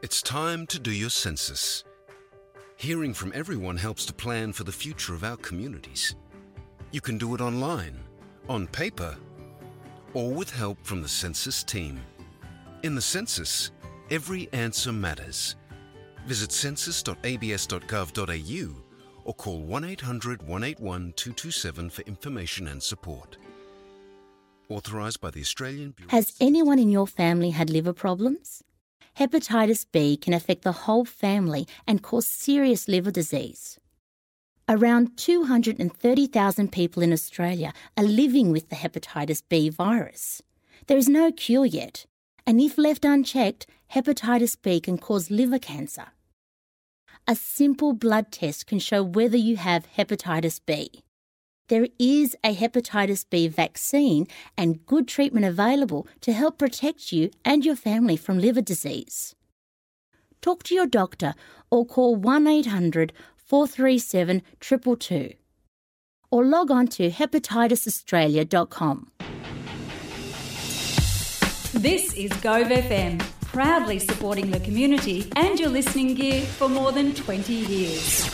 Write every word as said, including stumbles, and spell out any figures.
It's time to do your census. Hearing from everyone helps to plan for the future of our communities. You can do it online, on paper, or with help from the census team. In the census, every answer matters. Visit census dot a b s dot gov dot a u or call one eight hundred, one eight one, two two seven for information and support. Authorised by the Australian Bureau. Has anyone in your family had liver problems? Hepatitis B can affect the whole family and cause serious liver disease. Around two hundred thirty thousand people in Australia are living with the hepatitis B virus. There is no cure yet, and if left unchecked, hepatitis B can cause liver cancer. A simple blood test can show whether you have hepatitis B. There is a hepatitis B vaccine and good treatment available to help protect you and your family from liver disease. Talk to your doctor or call one eight hundred, four three seven, two two two or log on to hepatitis australia dot com. This is Gove F M, proudly supporting the community and your listening gear for more than twenty years.